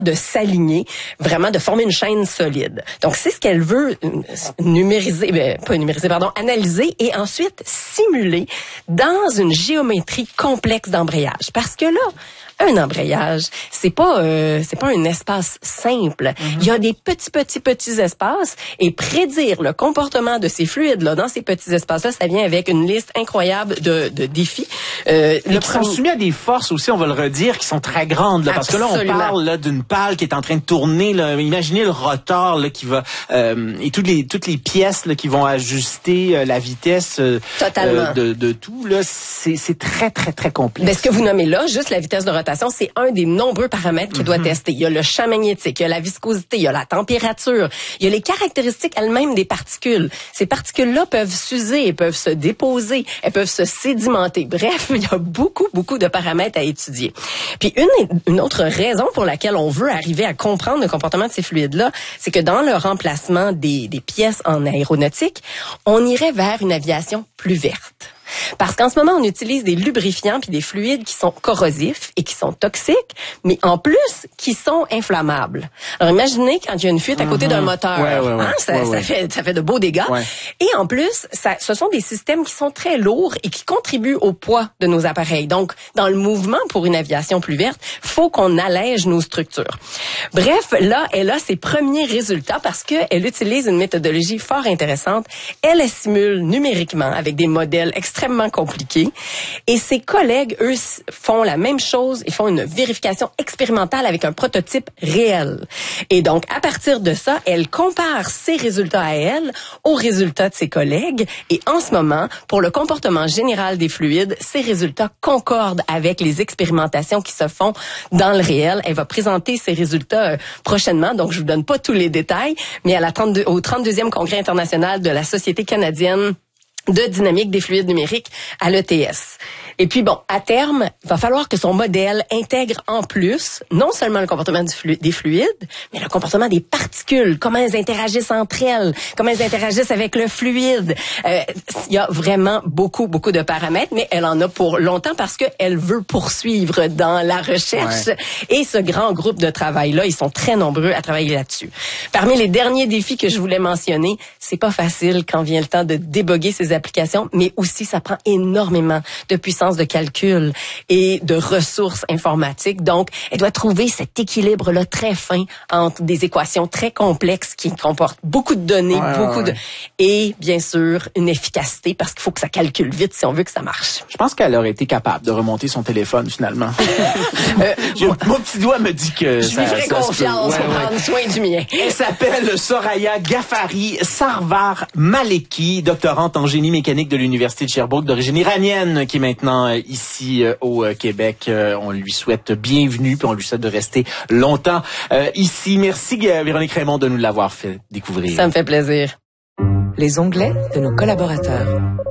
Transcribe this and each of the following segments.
de s'aligner, vraiment de former une chaîne solide. Donc, c'est ce qu'elle veut analyser et ensuite simuler dans une géométrie complexe d'embrayage. Parce que là, un embrayage, c'est pas un espace simple. Il y a des petits espaces et prédire le comportement de ces fluides-là dans ces petits espaces-là, ça vient avec une liste incroyable de défis. Qui sont soumis à des forces aussi, on va le redire, qui sont très grandes. Là, parce que là, on parle là, d'une pale qui est en train de tourner. Là. Imaginez le rotor là, qui va et toutes les pièces là, qui vont ajuster la vitesse de tout. Là, c'est très, très, très complexe. Mais ce que vous nommez là, juste la vitesse de rotation, c'est un des nombreux paramètres qu'il doit tester. Il y a le champ magnétique, il y a la viscosité, il y a la température, il y a les caractéristiques elles-mêmes des particules. Ces particules-là peuvent s'user, elles peuvent se déposer, elles peuvent se sédimenter. Bref, il y a beaucoup de paramètres à étudier. Puis une autre raison pour laquelle on veut arriver à comprendre le comportement de ces fluides-là, c'est que dans le remplacement des pièces en aéronautique, on irait vers une aviation plus verte. Parce qu'en ce moment, on utilise des lubrifiants puis des fluides qui sont corrosifs et qui sont toxiques, mais en plus, qui sont inflammables. Alors, imaginez quand il y a une fuite à côté d'un moteur. Ça fait de beaux dégâts. Ouais. Et en plus, ce sont des systèmes qui sont très lourds et qui contribuent au poids de nos appareils. Donc, dans le mouvement pour une aviation plus verte, faut qu'on allège nos structures. Bref, là, elle a ses premiers résultats parce qu'elle utilise une méthodologie fort intéressante. Elle simule numériquement avec des modèles extrêmement compliqué. Et ses collègues, eux, font la même chose. Ils font une vérification expérimentale avec un prototype réel. Et donc, à partir de ça, elle compare ses résultats à elle aux résultats de ses collègues. Et en ce moment, pour le comportement général des fluides, ces résultats concordent avec les expérimentations qui se font dans le réel. Elle va présenter ses résultats prochainement. Donc, je vous donne pas tous les détails, mais au 32e Congrès international de la Société canadienne de dynamique des fluides numériques à l'ETS. Et puis bon, à terme, il va falloir que son modèle intègre en plus, non seulement le comportement des fluides, mais le comportement des particules, comment elles interagissent entre elles, comment elles interagissent avec le fluide. Il y a vraiment beaucoup de paramètres, mais elle en a pour longtemps parce qu'elle veut poursuivre dans la recherche. Ouais. Et ce grand groupe de travail-là, ils sont très nombreux à travailler là-dessus. Parmi les derniers défis que je voulais mentionner, c'est pas facile quand vient le temps de déboguer ces applications, mais aussi ça prend énormément de puissance de calcul et de ressources informatiques. Donc, elle doit trouver cet équilibre-là très fin entre des équations très complexes qui comportent beaucoup de données, et bien sûr une efficacité parce qu'il faut que ça calcule vite si on veut que ça marche. Je pense qu'elle aurait été capable de remonter son téléphone finalement. Mon petit doigt me dit que je lui ferai confiance pour prendre soin du mien. Elle s'appelle Soraya Ghaffari Sarwar Maleki, doctorante en génie mécanique de l'Université de Sherbrooke, d'origine iranienne, qui est maintenant ici au Québec. On lui souhaite bienvenue, puis on lui souhaite de rester longtemps ici. Merci Véronique Raymond de nous l'avoir fait découvrir. Ça me fait plaisir. Les onglets de nos collaborateurs.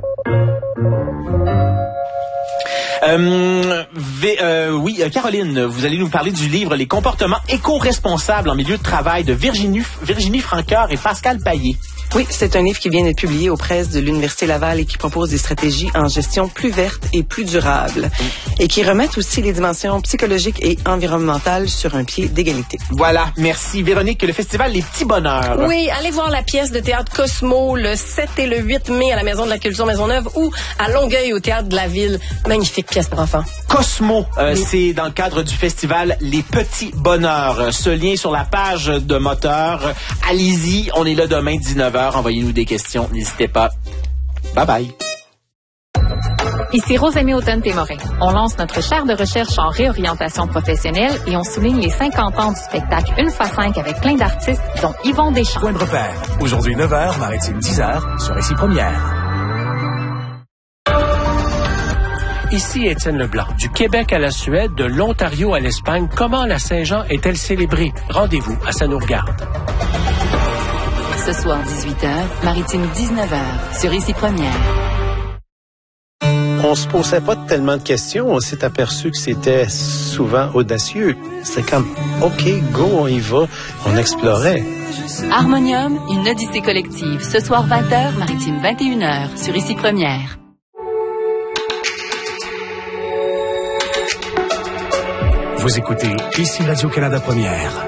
Caroline, vous allez nous parler du livre Les comportements éco-responsables en milieu de travail de Virginie Francoeur et Pascal Payet. Oui, c'est un livre qui vient d'être publié aux presses de l'Université Laval et qui propose des stratégies en gestion plus verte et plus durable et qui remettent aussi les dimensions psychologiques et environnementales sur un pied d'égalité. Voilà, merci Véronique. Le festival Les Petits Bonheurs. Oui, allez voir la pièce de théâtre Cosmo le 7 et le 8 mai à la Maison de la Culture Maisonneuve ou à Longueuil au Théâtre de la Ville. Magnifique pièce pour enfants. Cosmo, c'est dans le cadre du festival Les Petits Bonheurs. Ce lien sur la page de Moteur. Allez-y, on est là demain 19h. Envoyez-nous des questions, n'hésitez pas. Bye bye. Ici Rosemée Automne-Témorin. On lance notre chaire de recherche en réorientation professionnelle et on souligne les 50 ans du spectacle 1x5 avec plein d'artistes, dont Yvon Deschamps. Point de repère. Aujourd'hui 9h, maritime 10h, sur Ici Première. Ici Étienne Leblanc. Du Québec à la Suède, de l'Ontario à l'Espagne, comment la Saint-Jean est-elle célébrée? Rendez-vous à Ça nous regarde. Ce soir 18h, maritime 19h, sur Ici Première. On se posait pas tellement de questions. On s'est aperçu que c'était souvent audacieux. C'était comme, OK, go, on y va. On explorait. Harmonium, une odyssée collective. Ce soir 20h, maritime 21h, sur Ici Première. Vous écoutez Ici Radio-Canada Première.